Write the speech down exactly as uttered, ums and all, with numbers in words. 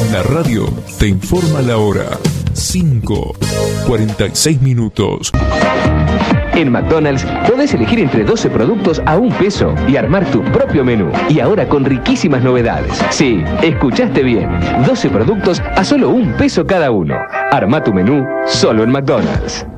La radio te informa la hora. cinco, cuarenta y seis minutos. En McDonald's podés elegir entre doce productos a un peso y armar tu propio menú. Y ahora con riquísimas novedades. Sí, escuchaste bien. doce productos a solo un peso cada uno. Arma tu menú solo en McDonald's.